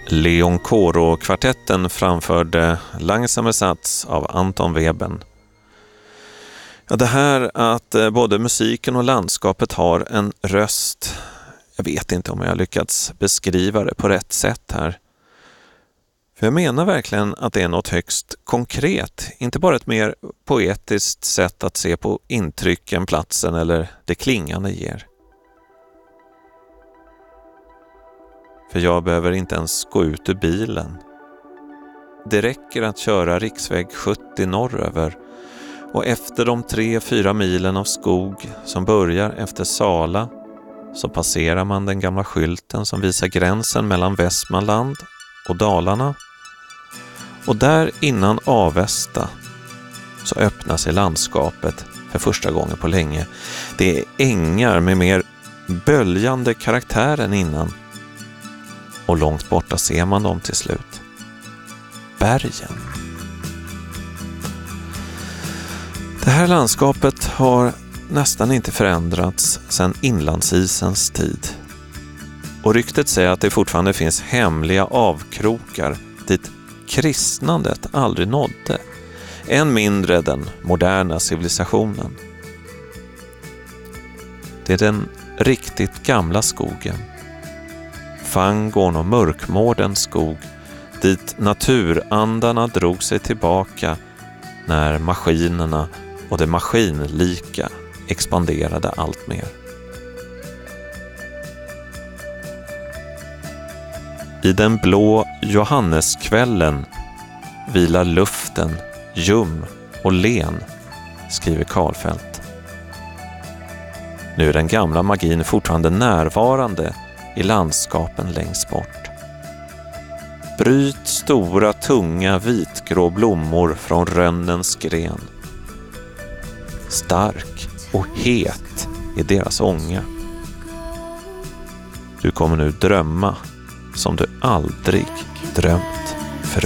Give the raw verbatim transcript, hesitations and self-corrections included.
Leoncoro-kvartetten framförde Langsame Sats av Anton Webern. Ja, det här att både musiken och landskapet har en röst, jag vet inte om jag har lyckats beskriva det på rätt sätt här. För jag menar verkligen att det är något högst konkret, inte bara ett mer poetiskt sätt att se på intrycken, platsen eller det klingande ger. För jag behöver inte ens gå ut ur bilen. Det räcker att köra riksväg sjuttio norröver och efter de tre, fyra milen av skog som börjar efter Sala så passerar man den gamla skylten som visar gränsen mellan Västmanland och Dalarna. Och där innan Avesta så öppnar sig landskapet för första gången på länge. Det är ängar med mer böljande karaktär än innan. Och långt borta ser man dem till slut. Bergen. Det här landskapet har nästan inte förändrats sedan inlandsisens tid. Och ryktet säger att det fortfarande finns hemliga avkrokar dit kristnandet aldrig nådde. Än mindre den moderna civilisationen. Det är den riktigt gamla skogen. Fangården och mörkmårdens skog dit naturandarna drog sig tillbaka när maskinerna och det maskinlika expanderade allt mer. I den blå Johanneskvällen vilar luften ljum och len, skriver Karlfeldt. Nu är den gamla magin fortfarande närvarande i landskapen längst bort. Bryt stora, tunga, vitgrå blommor från rönnens gren. Stark och het är deras ånga. Du kommer nu drömma som du aldrig drömt.